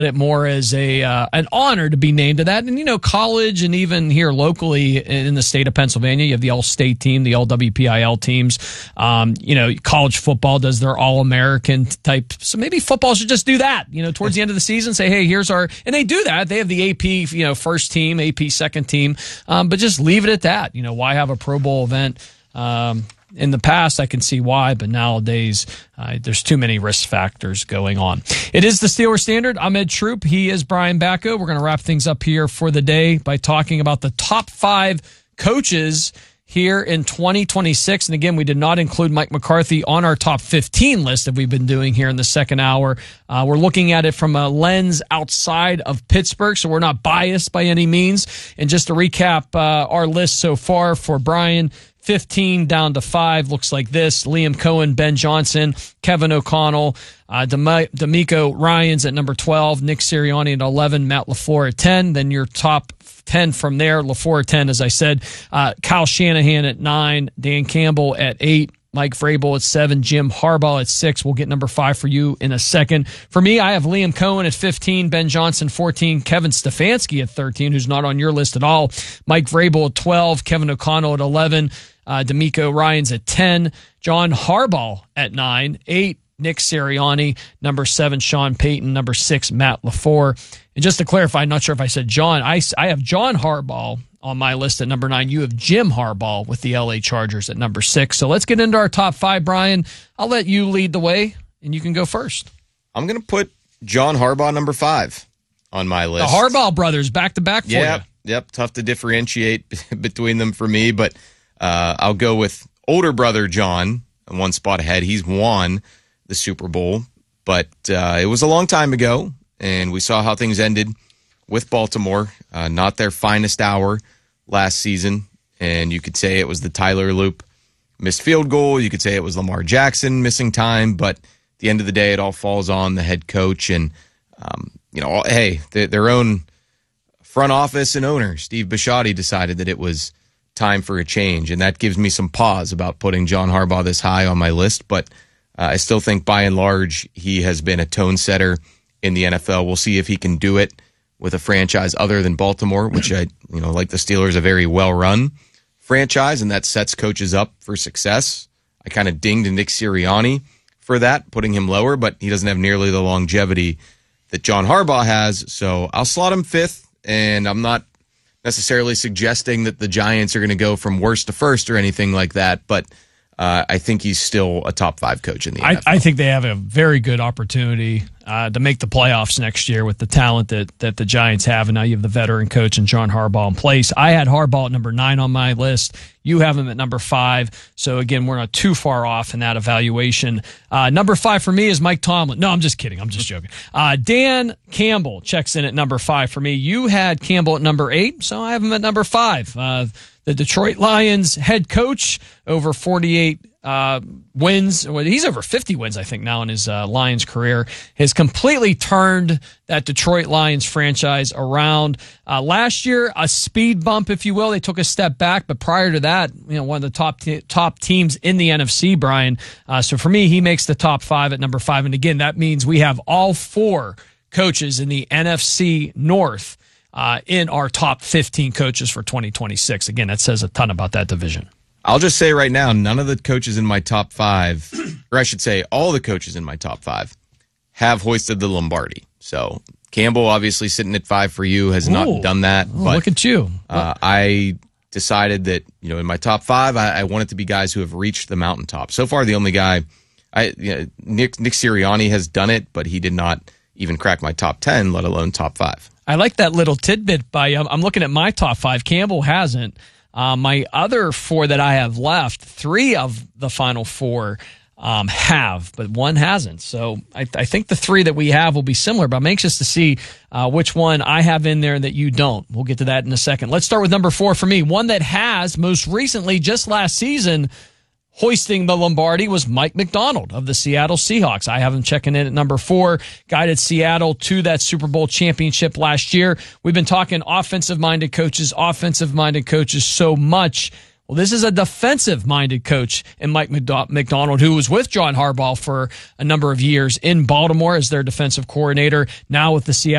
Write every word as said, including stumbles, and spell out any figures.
it more as a uh, an honor to be named to that. And, you know, college and even here locally in the state of Pennsylvania, you have the All-State team, the All W P I L teams. Um, you know, college football does their All-American type. So maybe football should just do that, you know, towards the end of the season, say, hey, here's our, and they do that. They have the A P, you know, first team, A P second team, um, but just leave it at that. You know, why have a Pro Bowl event? Um, In the past, I can see why, but nowadays, uh, there's too many risk factors going on. It is the Steelers Standard. I'm Ed Troop. He is Brian Bacco. We're going to wrap things up here for the day by talking about the top five coaches here in twenty twenty-six. And again, we did not include Mike McCarthy on our top fifteen list that we've been doing here in the second hour. Uh, we're looking at it from a lens outside of Pittsburgh, so we're not biased by any means. And just to recap uh, our list so far for Brian, fifteen down to five looks like this: Liam Cohen, Ben Johnson, Kevin O'Connell, uh, Dem- D'Amico Ryans at number twelve, Nick Sirianni at eleven, Matt LaFleur at ten. Then your top ten from there: LaFleur at ten, as I said, uh, Kyle Shanahan at nine, Dan Campbell at eight, Mike Vrabel at seven, Jim Harbaugh at six. We'll get number five for you in a second. For me, I have Liam Cohen at fifteen, Ben Johnson fourteen, Kevin Stefanski at thirteen, who's not on your list at all, Mike Vrabel at twelve, Kevin O'Connell at eleven, uh, D'Amico Ryans at ten, John Harbaugh at nine, eight, Nick Sirianni, number seven, Sean Payton, number six, Matt LaFleur. And just to clarify, I'm not sure if I said John, I, I have John Harbaugh on my list at number nine. You have Jim Harbaugh with the L A Chargers at number six. So let's get into our top five, Brian. I'll let you lead the way, and you can go first. I'm going to put John Harbaugh number five on my list. The Harbaugh brothers back-to-back for yep, you. Yep, tough to differentiate between them for me, but uh, I'll go with older brother John, one spot ahead. He's won the Super Bowl, but uh, it was a long time ago, and we saw how things ended with Baltimore. Uh, not their finest hour last season, and you could say it was the Tyler Loop missed field goal. You could say it was Lamar Jackson missing time, but at the end of the day, it all falls on the head coach and, um, you know, hey, the, their own front office and owner, Steve Bisciotti, decided that it was time for a change, and that gives me some pause about putting John Harbaugh this high on my list, but uh, I still think by and large he has been a tone setter in the N F L. We'll see if he can do it with a franchise other than Baltimore, which I, you know, like the Steelers, a very well-run franchise, and that sets coaches up for success. I kind of dinged Nick Sirianni for that, putting him lower, but he doesn't have nearly the longevity that John Harbaugh has, so I'll slot him fifth, and I'm not necessarily suggesting that the Giants are going to go from worst to first or anything like that, but uh, I think he's still a top five coach in the N F L. I, I think they have a very good opportunity uh, to make the playoffs next year with the talent that, that the Giants have, and now you have the veteran coach and John Harbaugh in place. I had Harbaugh at number nine on my list. You have him at number five. So, again, we're not too far off in that evaluation. Uh, number five for me is Mike Tomlin. No, I'm just kidding. I'm just joking. Uh, Dan Campbell checks in at number five for me. You had Campbell at number eight, so I have him at number five. Uh, the Detroit Lions head coach, over forty-eight uh, wins. Well, he's over fifty wins, I think, now in his uh, Lions career. Has completely turned that Detroit Lions franchise around. Uh, last year, a speed bump, if you will. They took a step back, but prior to that, you know, one of the top t- top teams in the N F C, Brian. Uh, so for me, he makes the top five at number five. And again, that means we have all four coaches in the N F C North uh, in our top fifteen coaches for twenty twenty-six. Again, that says a ton about that division. I'll just say right now, none of the coaches in my top five, or I should say all the coaches in my top five, have hoisted the Lombardi. So Campbell, obviously sitting at five for you, has Ooh. not done that. Oh, but look at you. Uh, I decided that, you know, in my top five, I, I want it to be guys who have reached the mountaintop. So far, the only guy, I you know, Nick, Nick Sirianni has done it, but he did not even crack my top ten, let alone top five. I like that little tidbit by, I'm looking at my top five. Campbell hasn't. Uh, my other four that I have left, three of the final four um, have, but one hasn't. So I, I think the three that we have will be similar, but I'm anxious to see uh, which one I have in there that you don't. We'll get to that in a second. Let's start with number four for me. One that has most recently, just last season, hoisting the Lombardi was Mike Macdonald of the Seattle Seahawks. I have him checking in at number four, guided Seattle to that Super Bowl championship last year. We've been talking offensive-minded coaches, offensive-minded coaches so much. Well, this is a defensive-minded coach in Mike Macdonald, who was with John Harbaugh for a number of years in Baltimore as their defensive coordinator, now with the Seattle